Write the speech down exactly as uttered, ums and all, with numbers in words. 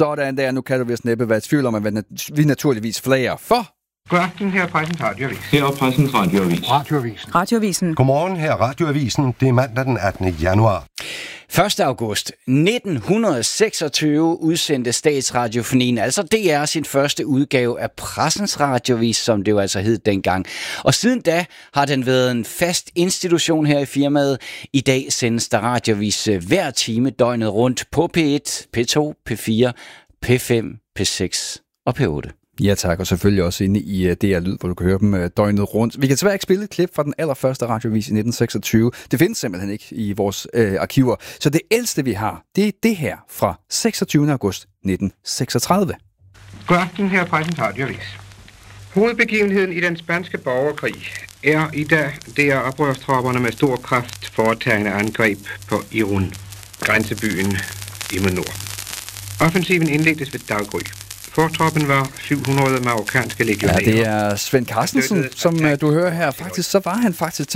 Sådan der, nu kan du vist næppe være i tvivl om, at vi naturligvis flager for... God aften, her er Pressens Radioavis. Her er Pressens Radioavis. Radioavisen. Radioavisen. Godmorgen, her er Radioavisen. Det er mandag den attende januar. første august nitten seksogtyve udsendte Statsradiofonien, altså D R, sin første udgave af Pressens Radioavis, som det jo altså hed dengang. Og siden da har den været en fast institution her i firmaet. I dag sendes der radioavis hver time døgnet rundt på P et, P to, P fire, P fem, P seks og P otte. Ja tak, og selvfølgelig også inde i uh, D R Lyd, hvor du kan høre dem uh, døgnet rundt. Vi kan desværre ikke spille et klip fra den allerførste radioavis i nitten seksogtyve. Det findes simpelthen ikke i vores uh, arkiver. Så det ældste, vi har, det er det her fra seksogtyvende august nitten seksogtredive. God aften, her er Pressens Radioavis. Hovedbegivenheden i den spanske borgerkrig er i dag, det er oprørstropperne med stor kraft foretagende angreb på Irun, grænsebyen imod nord. Offensiven indledtes ved daggry. Fortroppen var syv hundrede marokkanske legionærer. Ja, det er Svend Carstensen, som du hører her. Faktisk, så var han faktisk